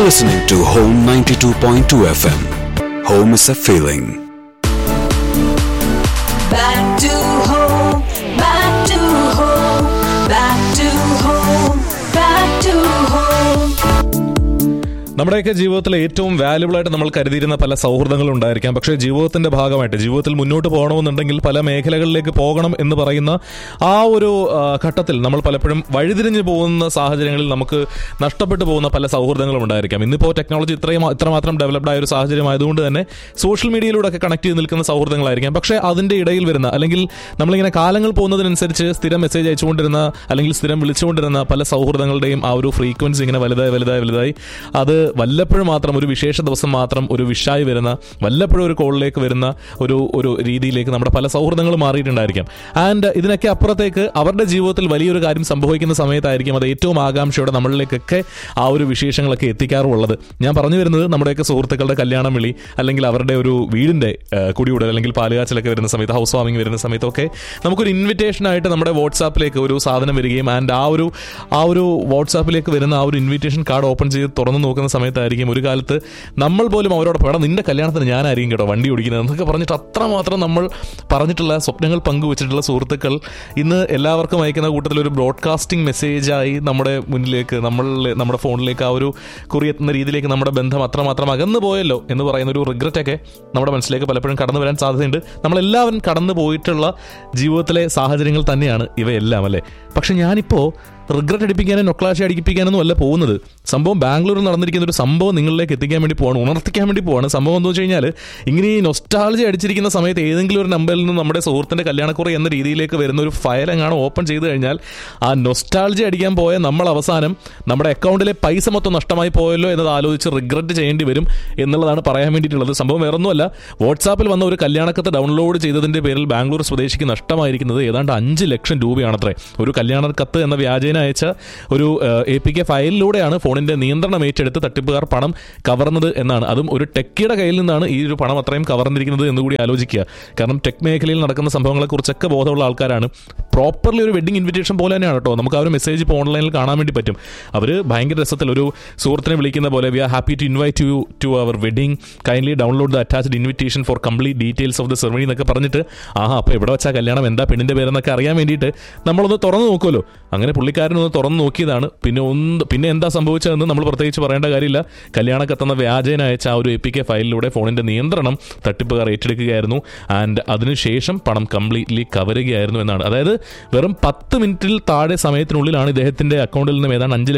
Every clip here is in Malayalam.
listening to Home 92.2 FM. Home is a feeling. Back to home, back to home, back to home, back to home. നമ്മുടെയൊക്കെ ജീവിതത്തിൽ ഏറ്റവും വാല്യുബിൾ ആയിട്ട് നമ്മൾ കരുതിയിരുന്ന പല സൗഹൃദങ്ങളും ഉണ്ടായിരിക്കാം. പക്ഷേ ജീവിതത്തിന്റെ ഭാഗമായിട്ട് ജീവിതത്തിൽ മുന്നോട്ട് പോകണമെന്നുണ്ടെങ്കിൽ പല മേഖലകളിലേക്ക് പോകണം എന്ന് പറയുന്ന ആ ഒരു ഘട്ടത്തിൽ നമ്മൾ പലപ്പോഴും വഴിതിരിഞ്ഞു പോകുന്ന സാഹചര്യങ്ങളിൽ നമുക്ക് നഷ്ടപ്പെട്ടു പോകുന്ന പല സൗഹൃദങ്ങളും ഉണ്ടായിരിക്കാം. ഇന്നിപ്പോൾ ടെക്നോളജി ഇത്രമാത്രം ഡെവലപ്ഡ് ആയ ഒരു സാഹചര്യം ആയതുകൊണ്ട് തന്നെ സോഷ്യൽ മീഡിയയിലൂടെ ഒക്കെ കണക്ട് ചെയ്ത് നിൽക്കുന്ന സൗഹൃദങ്ങളായിരിക്കാം. പക്ഷേ അതിന്റെ ഇടയിൽ വരുന്ന അല്ലെങ്കിൽ നമ്മളിങ്ങനെ കാലങ്ങൾ പോകുന്നതിനനുസരിച്ച് സ്ഥിരം മെസ്സേജ് അയച്ചുകൊണ്ടിരുന്ന അല്ലെങ്കിൽ സ്ഥിരം വിളിച്ചുകൊണ്ടിരുന്ന പല സൗഹൃദങ്ങളുടെയും ആ ഒരു ഫ്രീക്വൻസി ഇങ്ങനെ വലുതായി അത് വല്ലപ്പോഴും മാത്രം ഒരു വിശേഷ ദിവസം മാത്രം ഒരു വിഷായി വരുന്ന വല്ലപ്പോഴും ഒരു കോളിലേക്ക് വരുന്ന ഒരു രീതിയിലേക്ക് നമ്മുടെ പല സൗഹൃദങ്ങളും മാറിയിട്ടുണ്ടായിരിക്കാം. ആൻഡ് ഇതിനൊക്കെ അപ്പുറത്തേക്ക് അവരുടെ ജീവിതത്തിൽ വലിയൊരു കാര്യം സംഭവിക്കുന്ന സമയത്തായിരിക്കും അത് ഏറ്റവും ആകാംക്ഷയോടെ നമ്മളിലേക്കൊക്കെ ആ ഒരു വിശേഷങ്ങളൊക്കെ എത്തിക്കാറുള്ളത്. ഞാൻ പറഞ്ഞു വരുന്നത് നമ്മുടെയൊക്കെ സുഹൃത്തുക്കളുടെ കല്യാണം വിളി അല്ലെങ്കിൽ അവരുടെ ഒരു വീടിന്റെ കുടിയൂടൽ അല്ലെങ്കിൽ പാലുകാച്ചിലൊക്കെ വരുന്ന സമയത്ത് ഹൗസ് വാമിംഗ് വരുന്ന സമയത്തൊക്കെ നമുക്കൊരു ഇൻവിറ്റേഷൻ ആയിട്ട് നമ്മുടെ വാട്സാപ്പിലേക്ക് ഒരു സാധനം വരികയും ആൻഡ് ആ ഒരു വാട്സാപ്പിലേക്ക് വരുന്ന ആ ഒരു ഇൻവിറ്റേഷൻ കാർഡ് ഓപ്പൺ ചെയ്ത് തുറന്നു നോക്കുന്ന സമയത്തായിരിക്കും ഒരു കാലത്ത് നമ്മൾ പോലും അവരോട് പേടാ നിന്റെ കല്യാണത്തിന് ഞാനായിരിക്കും കേട്ടോ വണ്ടി ഓടിക്കുന്നത് എന്നൊക്കെ പറഞ്ഞിട്ട് അത്രമാത്രം നമ്മൾ പറഞ്ഞിട്ടുള്ള സ്വപ്നങ്ങൾ പങ്കുവച്ചിട്ടുള്ള സുഹൃത്തുക്കൾ ഇന്ന് എല്ലാവർക്കും അയക്കുന്ന കൂട്ടത്തിൽ ഒരു ബ്രോഡ്കാസ്റ്റിംഗ് മെസ്സേജായി നമ്മുടെ മുന്നിലേക്ക് നമ്മുടെ ഫോണിലേക്ക് ആ ഒരു കുറിയെത്തുന്ന രീതിയിലേക്ക് നമ്മുടെ ബന്ധം അത്രമാത്രം അകന്നു പോയല്ലോ എന്ന് പറയുന്ന ഒരു റിഗ്രറ്റൊക്കെ നമ്മുടെ മനസ്സിലേക്ക് പലപ്പോഴും കടന്നു വരാൻ സാധ്യതയുണ്ട്. നമ്മളെല്ലാവരും കടന്നു പോയിട്ടുള്ള ജീവിതത്തിലെ സാഹചര്യങ്ങൾ തന്നെയാണ് ഇവയെല്ലാം അല്ലേ. പക്ഷെ ഞാനിപ്പോൾ റിഗ്രറ്റ് അടിപ്പിക്കാനും നൊക്ലാശ അടിപ്പിക്കാനൊന്നും അല്ല പോകുന്നത്. സംഭവം ബാംഗ്ലൂരിൽ നടന്നിരിക്കുന്ന ഒരു സംഭവം നിങ്ങളിലേക്ക് എത്തിക്കാൻ വേണ്ടി പോവാണ്, ഉണർത്തിക്കാൻ വേണ്ടി പോവാണ്. സംഭവം എന്താ വെച്ച് കഴിഞ്ഞാൽ ഇങ്ങനെ ഈ നൊസ്റ്റാൾജി അടിച്ചിരിക്കുന്ന സമയത്ത് ഏതെങ്കിലും ഒരു നമ്പറിൽ നിന്ന് നമ്മുടെ സുഹൃത്തിൻ്റെ കല്യാണക്കുറി എന്ന രീതിയിലേക്ക് വരുന്ന ഒരു ഫയൽ എങ്ങാണ് ഓപ്പൺ ചെയ്ത് കഴിഞ്ഞാൽ ആ നൊസ്റ്റാൾജി അടിക്കാൻ പോയ നമ്മൾ അവസാനം നമ്മുടെ അക്കൗണ്ടിലെ പൈസ മൊത്തം നഷ്ടമായി പോയല്ലോ എന്നത് ആലോചിച്ച് റിഗ്രറ്റ് ചെയ്യേണ്ടി വരും എന്നുള്ളതാണ് പറയാൻ വേണ്ടിയിട്ടുള്ളത്. സംഭവം വേറൊന്നുമല്ല, വാട്സാപ്പിൽ വന്ന ഒരു കല്യാണക്കത്ത് ഡൗൺലോഡ് ചെയ്തതിൻ്റെ പേരിൽ ബാംഗ്ലൂർ സ്വദേശിക്ക് നഷ്ടമായിരിക്കുന്നത് ഏതാണ്ട് 5 ലക്ഷം രൂപയാണത്രേ. ഒരു കല്യാണക്കത്ത് എന്ന വ്യാജേന അയച്ച ഒരു APK ഫയലിലൂടെയാണ് ഫോണിന്റെ നിയന്ത്രണം ഏറ്റെടുത്ത് തട്ടിപ്പുകാർ പണം കവർന്നത് എന്നാണ്. അതും ഒരു ടെക്കിയുടെ കയ്യിൽ നിന്നാണ് ഈ ഒരു പണം അത്രയും കവർന്നിരിക്കുന്നത് എന്നുകൂടി ആലോചിക്കുക. കാരണം ടെക് മേഖലയിൽ നടക്കുന്ന സംഭവങ്ങളെക്കുറിച്ചൊക്കെ ബോധമുള്ള ആൾക്കാരാണ്. പ്രോപ്പർലി ഒരു വെഡിങ് ഇൻവിറ്റേഷൻ പോലെ തന്നെയാണ് കേട്ടോ. നമുക്ക് ആ ഒരു മെസ്സേജ് ഇപ്പോൾ ഓൺലൈനിൽ കാണാൻ വേണ്ടി പറ്റും. അവർ ഭയങ്കര രസത്തിൽ ഒരു സുഹൃത്തിനെ വിളിക്കുന്ന പോലെ V are happy to invite U to our wedding, kindly download the attached invitation four complete details of the ceremony എന്നൊക്കെ പറഞ്ഞിട്ട് അപ്പോൾ എവിടെ വെച്ചാൽ കല്യാണം, എന്താ പെണ്ണിൻ്റെ പേരെന്നൊക്കെ അറിയാൻ വേണ്ടിയിട്ട് നമ്മളൊന്ന് തുറന്നു നോക്കുമല്ലോ. അങ്ങനെ പുള്ളിക്കാരനൊന്ന് തുറന്നു നോക്കിയതാണ്. പിന്നെ എന്താ സംഭവിച്ചതെന്ന് നമ്മൾ പ്രത്യേകിച്ച് പറയേണ്ട കാര്യമില്ല. കല്യാണക്കത്തെന്ന വ്യാജേന അയച്ച ആ ഒരു APK ഫയലിലൂടെ ഫോണിന്റെ നിയന്ത്രണം തട്ടിപ്പുകാർ ഏറ്റെടുക്കുകയായിരുന്നു. ആൻഡ് അതിനുശേഷം പണം കംപ്ലീറ്റ്ലി കവരുകയായിരുന്നു എന്നാണ്. അതായത് വെറും 10 മിനിറ്റിൽ താഴെ സമയത്തിനുള്ളിലാണ് ഇദ്ദേഹത്തിന്റെ അക്കൗണ്ടിൽ നിന്നും ഏതാണ്ട് 5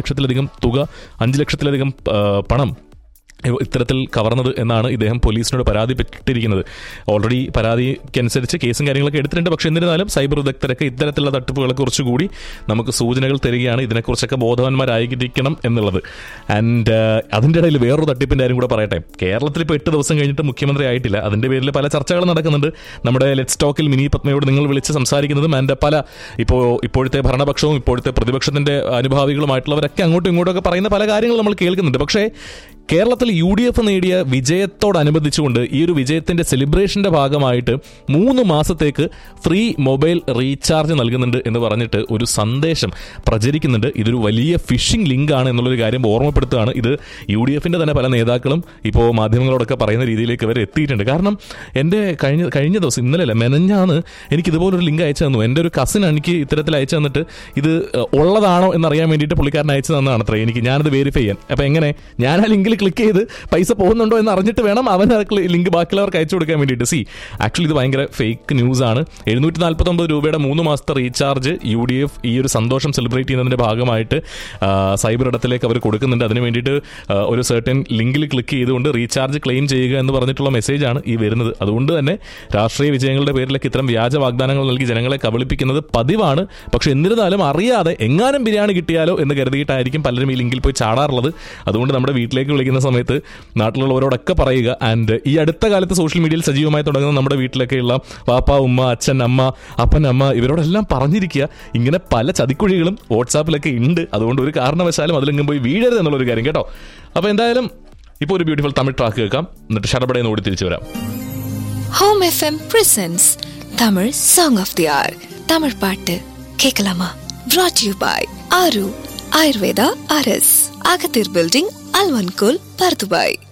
ലക്ഷത്തിലധികം പണം ഇത്തരത്തിൽ കവർന്നത് എന്നാണ് ഇദ്ദേഹം പോലീസിനോട് പരാതിപ്പെട്ടിരിക്കുന്നത്. ഓൾറെഡി പരാതിക്കനുസരിച്ച് കേസും കാര്യങ്ങളൊക്കെ എടുത്തിട്ടുണ്ട്. പക്ഷേ എന്നിരുന്നാലും സൈബർ വിദഗ്ധരൊക്കെ ഇത്തരത്തിലുള്ള തട്ടിപ്പുകളെ കുറിച്ചുകൂടി നമുക്ക് സൂചനകൾ തരികയാണ്, ഇതിനെക്കുറിച്ചൊക്കെ ബോധവാന്മാരായിരിക്കണം എന്നുള്ളത്. ആൻഡ് അതിൻ്റെ ഇടയിൽ വേറൊരു തട്ടിപ്പിൻ്റെ കാര്യം കൂടെ പറയട്ടെ. കേരളത്തിൽ ഇപ്പോൾ 8 ദിവസം കഴിഞ്ഞിട്ട് മുഖ്യമന്ത്രി ആയിട്ടില്ല. അതിൻ്റെ പേരിൽ പല ചർച്ചകൾ നടക്കുന്നുണ്ട്. നമ്മുടെ ലെറ്റ്സ് ടോക്കിൽ മിനി പത്മയോട് നിങ്ങൾ വിളിച്ച് സംസാരിക്കുന്നതും ആൻഡ് പല ഇപ്പോഴത്തെ ഭരണപക്ഷവും ഇപ്പോഴത്തെ പ്രതിപക്ഷത്തിൻ്റെ അനുഭാവികളുമായിട്ടുള്ളവരൊക്കെ അങ്ങോട്ടും ഇങ്ങോട്ടും പറയുന്ന പല കാര്യങ്ങളും നമ്മൾ കേൾക്കുന്നുണ്ട്. പക്ഷേ കേരളത്തിൽ UDF നേടിയ വിജയത്തോടനുബന്ധിച്ചുകൊണ്ട് ഈ ഒരു വിജയത്തിന്റെ സെലിബ്രേഷന്റെ ഭാഗമായിട്ട് 3 മാസത്തേക്ക് ഫ്രീ മൊബൈൽ റീചാർജ് നൽകുന്നുണ്ട് എന്ന് പറഞ്ഞിട്ട് ഒരു സന്ദേശം പ്രചരിക്കുന്നുണ്ട്. ഇതൊരു വലിയ ഫിഷിംഗ് ലിങ്ക് ആണ് എന്നുള്ളൊരു കാര്യം ഓർമ്മപ്പെടുത്തുകയാണ്. ഇത് UDFന്റെ തന്നെ പല നേതാക്കളും ഇപ്പോൾ മാധ്യമങ്ങളോടൊക്കെ പറയുന്ന രീതിയിലേക്ക് വരെ എത്തിയിട്ടുണ്ട്. കാരണം എൻ്റെ കഴിഞ്ഞ ദിവസം ഇന്നലെ മെനഞ്ഞാന്ന് എനിക്ക് ഇതുപോലൊരു ലിങ്ക് അയച്ചു തന്നു. എൻ്റെ ഒരു കസിൻ എനിക്ക് ഇത്തരത്തിൽ അയച്ചു തന്നിട്ട് ഇത് ഉള്ളതാണോ എന്നറിയാൻ വേണ്ടിയിട്ട് പുള്ളിക്കാരൻ അയച്ചു തന്നതാണ് അത്രേ എനിക്ക്. ഞാനത് വെരിഫൈ ചെയ്യാൻ. അപ്പോൾ എങ്ങനെ ഞാൻ ആ ലിങ്കിൽ ക്ലിക്ക് ചെയ്ത് പൈസ പോകുന്നുണ്ടോ എന്ന് അറിഞ്ഞിട്ട് വേണം അവൻ ലിങ്ക് ബാക്കിയുള്ളവർക്ക് അയച്ചു കൊടുക്കാൻ വേണ്ടിയിട്ട്. ആക്ച്വലി ഇത് ഭയങ്കര ഫേക്ക് ന്യൂസ് ആണ്. 749 രൂപയുടെ 3 മാസത്തെ റീചാർജ് UDF ഈ ഒരു സന്തോഷം സെലിബ്രേറ്റ് ചെയ്യുന്നതിന്റെ ഭാഗമായിട്ട് സൈബർ ഇടത്തിലേക്ക് അവർ കൊടുക്കുന്നുണ്ട്. അതിന് വേണ്ടിയിട്ട് ഒരു സർട്ടൻ ലിങ്കിൽ ക്ലിക്ക് ചെയ്തുകൊണ്ട് റീചാർജ് ക്ലെയിം ചെയ്യുക എന്ന് പറഞ്ഞിട്ടുള്ള മെസ്സേജാണ് ഈ വരുന്നത്. അതുകൊണ്ട് തന്നെ രാഷ്ട്രീയ വിജയങ്ങളുടെ പേരിലൊക്കെ ഇത്തരം വ്യാജ വാഗ്ദാനങ്ങൾ നൽകി ജനങ്ങളെ കബളിപ്പിക്കുന്നത് പതിവാണ്. പക്ഷെ എന്നിരുന്നാലും അറിയാതെ എങ്ങാനും ബിരിയാണി കിട്ടിയാലോ എന്ന് കരുതിയിട്ടായിരിക്കും പലരും ഈ ലിങ്കിൽ പോയി ചാടാറുള്ളത്. അതുകൊണ്ട് നമ്മുടെ വീട്ടിലേക്ക് വിളിക്കുന്ന സമയത്ത് നാട്ടിലുള്ളവരോടൊക്കെ പറയുക. ആൻഡ് ഈ അടുത്ത കാലത്ത് സോഷ്യൽ മീഡിയയിൽ സജീവമായി തുടങ്ങുന്ന നമ്മുടെ വീട്ടിലൊക്കെയുള്ള വാപ്പ, ഉമ്മ, അച്ഛൻ, അമ്മ, അപ്പൻ, അമ്മ ഇവരോടെല്ലാം പറഞ്ഞിരിക്കുക ഇങ്ങനെ പല ചതിക്കുഴികളും വാട്സാപ്പിലൊക്കെ ഉണ്ട്. അതുകൊണ്ട് ഒരു കാരണവശാലും അതിലെങ്കിലും പോയി വീഴരുത് എന്നുള്ളൊരു കാര്യം കേട്ടോ. അപ്പോൾ എന്തായാലും ഇപ്പോൾ ഒരു ബ്യൂട്ടിഫുൾ തമിഴ് ട്രാക്ക് കേൾക്കാം, എന്നിട്ട് ഷടപടയെന്ന് ഓടി തിരിച്ചു വരാം. Home FM presents Tamil Song of the Hour. Tamil பாட்டு கேட்கலாமா? Brought to you by Aru Ayurveda RS, Agathir Building, Alvankul, Pardubai.